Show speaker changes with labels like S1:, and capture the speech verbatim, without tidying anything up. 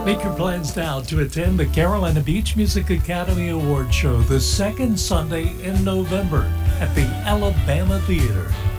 S1: Make your plans now to attend the Carolina Beach Music Academy Award Show the second Sunday in November at the Alabama Theater.